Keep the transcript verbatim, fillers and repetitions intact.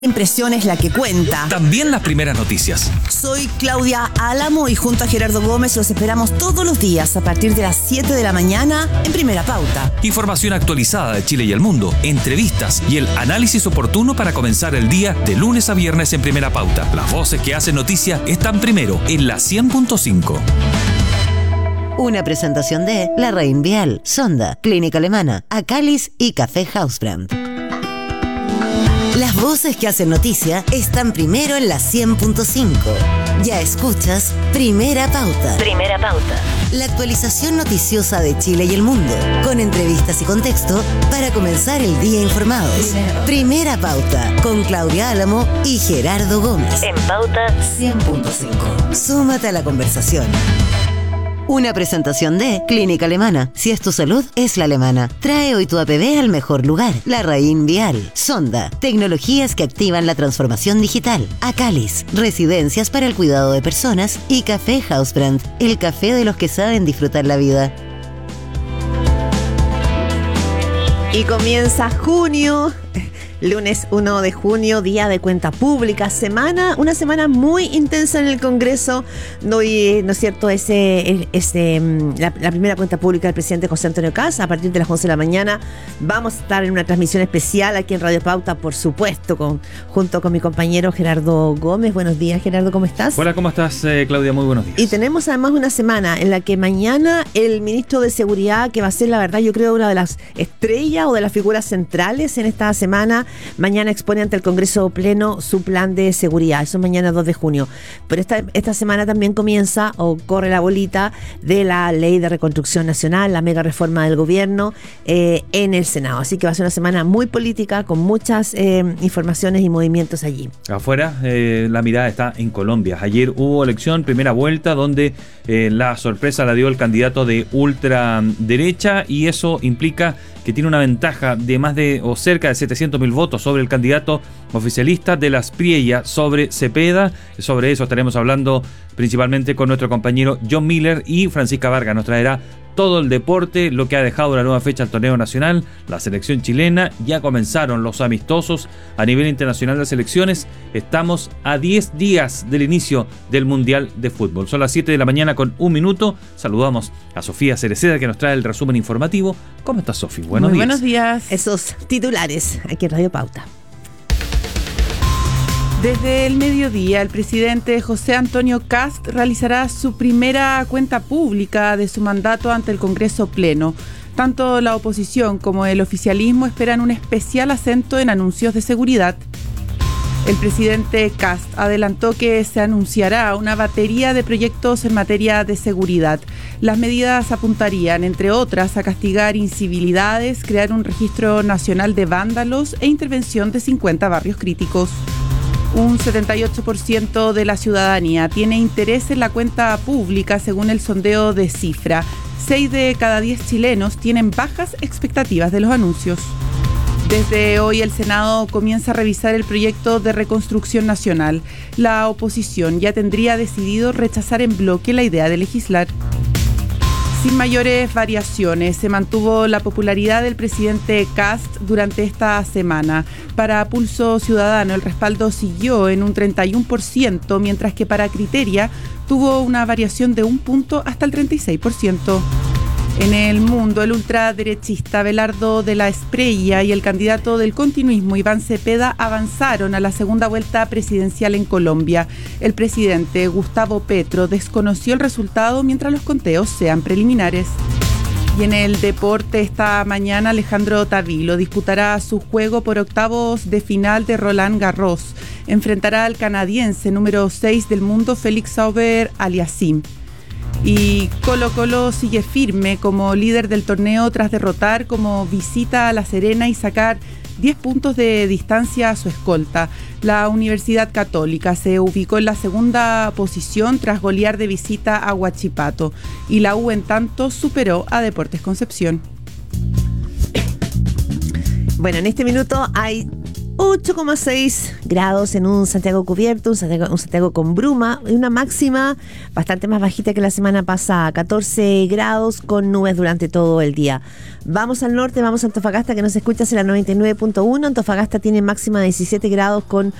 Impresión es la que cuenta. También las primeras noticias. Soy Claudia Álamo y junto a Gerardo Gómez los esperamos todos los días a partir de las siete de la mañana en Primera Pauta. Información actualizada de Chile y el mundo, entrevistas y el análisis oportuno para comenzar el día de lunes a viernes en Primera Pauta. Las voces que hacen noticia están primero en la cien punto cinco. Una presentación de La Rein Vial, Sonda, Clínica Alemana, Acalis y Café Hausbrand. Las voces que hacen noticia están primero en la cien punto cinco. Ya escuchas Primera Pauta. Primera Pauta. La actualización noticiosa de Chile y el mundo, con entrevistas y contexto para comenzar el día informados. Primera Pauta, con Claudia Álamo y Gerardo Gómez. En Pauta cien punto cinco. Súmate a la conversación. Una presentación de Clínica Alemana. Si es tu salud, es la alemana. Trae hoy tu A P B al mejor lugar. La Rein Vial. Sonda. Tecnologías que activan la transformación digital. Acalis. Residencias para el cuidado de personas. Y Café Hausbrand. El café de los que saben disfrutar la vida. Y comienza junio. Lunes uno de junio, día de cuenta pública, semana, una semana muy intensa en el Congreso. Hoy, ¿no es cierto? Ese, ese, la, la primera cuenta pública del presidente José Antonio Kast, a partir de las once de la mañana. Vamos a estar en una transmisión especial aquí en Radio Pauta, por supuesto, con, junto con mi compañero Gerardo Gómez. Buenos días, Gerardo, ¿cómo estás? Hola, ¿cómo estás, eh, Claudia? Muy buenos días. Y tenemos además una semana en la que mañana el ministro de Seguridad, que va a ser, la verdad, yo creo, una de las estrellas o de las figuras centrales en esta semana, mañana expone ante el Congreso Pleno su plan de seguridad. Eso es mañana dos de junio. Pero esta, esta semana también comienza o corre la bolita de la Ley de Reconstrucción Nacional, la mega reforma del gobierno eh, en el Senado. Así que va a ser una semana muy política con muchas eh, informaciones y movimientos allí. Afuera, eh, la mirada está en Colombia. Ayer hubo elección, primera vuelta, donde eh, la sorpresa la dio el candidato de ultraderecha y eso implica que tiene una ventaja de más de o cerca de setecientos mil votos sobre el candidato oficialista de las Priella, sobre Cepeda. Sobre eso estaremos hablando principalmente con nuestro compañero John Miller, y Francisca Vargas nos traerá todo el deporte, lo que ha dejado la nueva fecha al torneo nacional, la selección chilena. Ya comenzaron los amistosos a nivel internacional de las selecciones. Estamos a diez días del inicio del Mundial de Fútbol. Son las siete de la mañana con un minuto. Saludamos a Sofía Cereceda, que nos trae el resumen informativo. ¿Cómo estás, Sofía? Buenos Muy días. buenos días. Esos titulares aquí en Radio Pauta. Desde el mediodía, el presidente José Antonio Kast realizará su primera cuenta pública de su mandato ante el Congreso Pleno. Tanto la oposición como el oficialismo esperan un especial acento en anuncios de seguridad. El presidente Kast adelantó que se anunciará una batería de proyectos en materia de seguridad. Las medidas apuntarían, entre otras, a castigar incivilidades, crear un registro nacional de vándalos e intervención de cincuenta barrios críticos. Un setenta y ocho por ciento de la ciudadanía tiene interés en la cuenta pública según el sondeo de Cifra. seis de cada diez chilenos tienen bajas expectativas de los anuncios. Desde hoy el Senado comienza a revisar el proyecto de reconstrucción nacional. La oposición ya tendría decidido rechazar en bloque la idea de legislar. Sin mayores variaciones, se mantuvo la popularidad del presidente Kast durante esta semana. Para Pulso Ciudadano, el respaldo siguió en un treinta y uno por ciento, mientras que para Criteria tuvo una variación de un punto hasta el treinta y seis por ciento. En el mundo, el ultraderechista Abelardo de la Espriella y el candidato del continuismo Iván Cepeda avanzaron a la segunda vuelta presidencial en Colombia. El presidente Gustavo Petro desconoció el resultado mientras los conteos sean preliminares. Y en el deporte, esta mañana Alejandro Tavilo disputará su juego por octavos de final de Roland Garros. Enfrentará al canadiense número seis del mundo Félix Auger-Aliassime. Y Colo Colo sigue firme como líder del torneo tras derrotar como visita a La Serena y sacar diez puntos de distancia a su escolta. La Universidad Católica se ubicó en la segunda posición tras golear de visita a Huachipato. Y la U, en tanto, superó a Deportes Concepción. Bueno, en este minuto hay ocho coma seis grados en un Santiago cubierto, un Santiago, un Santiago con bruma, y una máxima bastante más bajita que la semana pasada, catorce grados con nubes durante todo el día. Vamos al norte, vamos a Antofagasta, que nos escuchas en la noventa y nueve punto uno. Antofagasta tiene máxima de diecisiete grados con